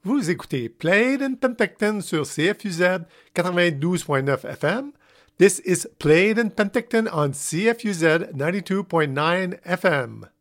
Vous écoutez Played in Penticton sur CFUZ 92.9 FM. This is Played in Penticton on CFUZ 92.9 FM.